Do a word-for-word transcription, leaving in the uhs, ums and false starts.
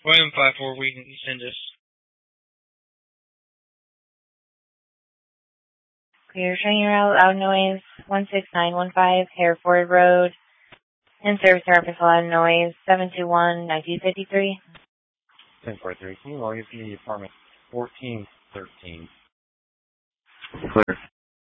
William five four, we can send us. Clear showing your route, loud noise, one six nine one five, Hereford Road. In service therapist, loud noise, seven two one, nineteen fifty-three. ten forty-three, can you log into the apartment fourteen thirteen? Clear.